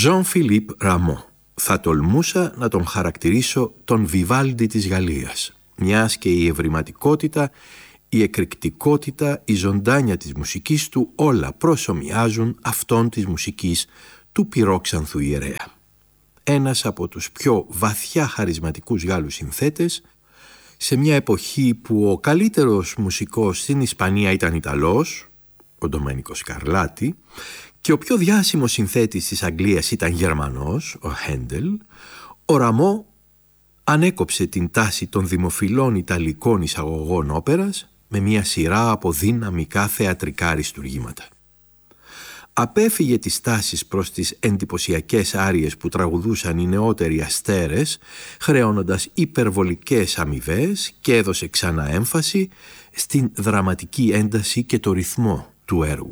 Jean-Philippe Rameau. Θα τολμούσα να τον χαρακτηρίσω τον Βιβάλντι της Γαλλίας, μιας και η ευρηματικότητα, η εκρηκτικότητα, η ζωντάνια της μουσικής του όλα προσομοιάζουν αυτών της μουσικής του πυρόξανθου ιερέα. Ένας από τους πιο βαθιά χαρισματικούς Γάλλους συνθέτες, σε μια εποχή που ο καλύτερος μουσικός στην Ισπανία ήταν Ιταλός, ο Ντομένικο Σκαρλάτι, και ο πιο διάσημος συνθέτης της Αγγλίας ήταν Γερμανός, ο Χέντελ, ο Ραμό ανέκοψε την τάση των δημοφιλών Ιταλικών εισαγωγών όπερας με μια σειρά από δυναμικά θεατρικά αριστουργήματα. Απέφυγε τις τάσεις προς τις εντυπωσιακές άριες που τραγουδούσαν οι νεότεροι αστέρες, χρεώνοντας υπερβολικές αμοιβές, και έδωσε ξανά έμφαση στην δραματική ένταση και το ρυθμό του έργου.